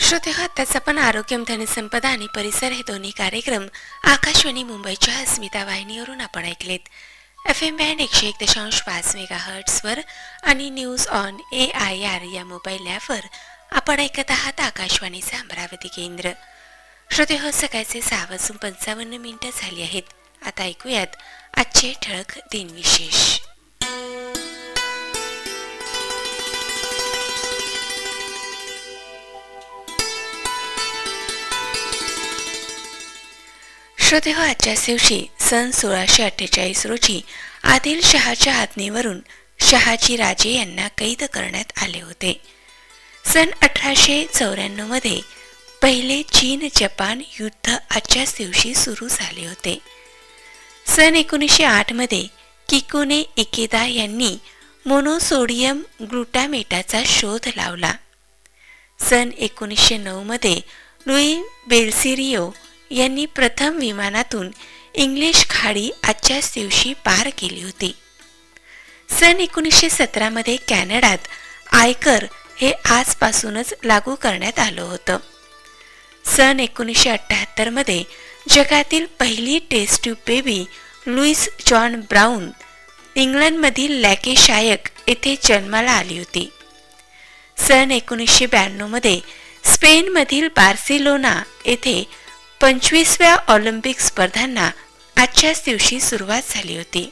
श्रोते हो, आताच आपण आरोग्यम धनसंपदा आणि परिसर हे दोन्ही कार्यक्रम आकाशवाणी मुंबईच्या अस्मिता वाहिनीवरून आपण ऐकलेत. FM बँड 101.5 मेगाहर्ट्झ वर आणि न्यूज ऑन AIR या मोबाईल ॲपवर आपण ऐकत आहात आकाशवाणीचे अमरावती केंद्र. श्रोते हो, सकाळचे 6:55 झाली आहेत. आता ऐकूयात आजचे ठळक दिनविशेष. श्रोते हो, आजच्याच दिवशी सन 1648 रोजी आदिल शहाच्या आज्ञेवरून शहाजी राजे यांना कैद करण्यात आले होते. सन 1894 मध्ये पहिले चीन जपान युद्ध आजच्याच दिवशी सुरू झाले होते. सन 1908 मध्ये किकुने इकेदा यांनी मोनोसोडियम ग्लुटामेटाचा शोध लावला. सन 1909 मध्ये लुई बेल्सिरियो यांनी प्रथम विमानातून इंग्लिश खाडी आजच्याच दिवशी पार केली होती. सन 1917 मध्ये कॅनडात आयकर हे आजपासूनच लागू करण्यात आलं होतं. सन 1978 मध्ये जगातील पहिली taste tube baby Lewis John brown इंग्लंडमधील लॅकेशायक येथे जन्माला आली होती. सन 1992 मध्ये स्पेनमधील बार्सिलोना येथे 25व्या ऑलिम्पिक स्पर्धांना आजच्याच दिवशी सुरुवात झाली होती.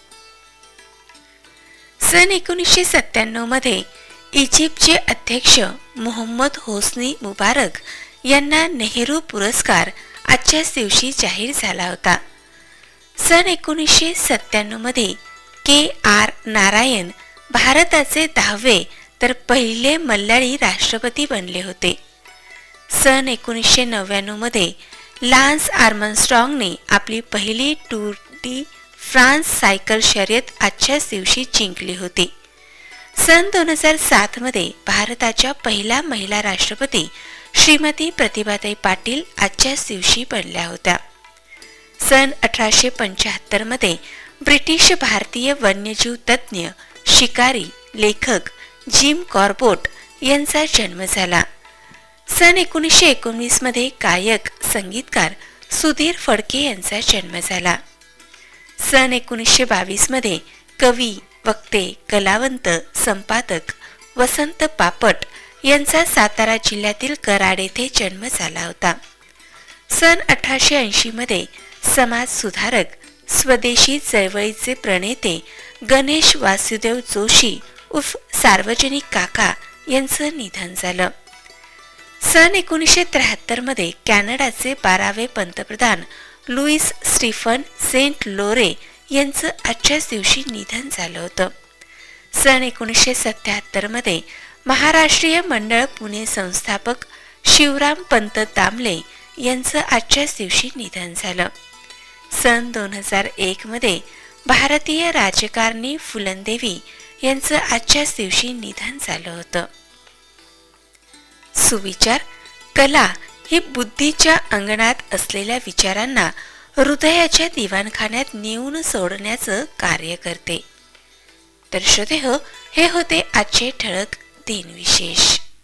सन 1997 मध्ये इजिप्तचे अध्यक्ष मोहम्मद होस्नी मुबारक यांना नेहरू पुरस्कार आजच्याच दिवशी जाहीर झाला होता. सन 1997 मध्ये KR नारायण भारताचे 10वे तर पहिले मल्याळी राष्ट्रपती बनले होते. सन 1999 मध्ये लान्स आर्मस्ट्रॉंगने आपली पहिली टूर डी फ्रान्स सायकल शर्यत आजच्याच दिवशी जिंकली होती. सन 2007 मध्ये भारताच्या पहिल्या महिला राष्ट्रपती श्रीमती प्रतिभाताई पाटील आजच्याच दिवशी बनल्या होत्या. सन 1875 मध्ये ब्रिटिश भारतीय वन्यजीव तज्ज्ञ शिकारी लेखक जिम कॉर्बेट यांचा जन्म झाला. सन 1919 मध्ये गायक संगीतकार सुधीर फडके यांचा जन्म झाला. सन 1922 मध्ये कवी वक्ते कलावंत संपादक वसंत बापट यांचा सातारा जिल्ह्यातील कराड येथे जन्म झाला होता. सन 1880 मध्ये समाज सुधारक स्वदेशी चळवळीचे प्रणेते गणेश वासुदेव जोशी उर्फ सार्वजनिक काका यांचं निधन झालं. सन 1973 मध्ये कॅनडाचे 12वे पंतप्रधान लुईस स्टीफन सेंट लोरे यांचं आजच्याच दिवशी निधन झालं होतं. सन 1977 मध्ये महाराष्ट्रीय मंडळ पुणे संस्थापक शिवराम पंत दामले यांचं आजच्याच दिवशी निधन झालं. सन 2001 मध्ये भारतीय राजकारणी फुलनदेवी यांचं आजच्याच दिवशी निधन झालं होतं. सुविचार कला ही बुद्धीच्या अंगणात असलेल्या विचारांना हृदयाच्या दिवाणखान्यात नेऊन सोडण्याचं कार्य करते. तर श्रोते हो, हे होते आजचे ठळक दिनविशेष.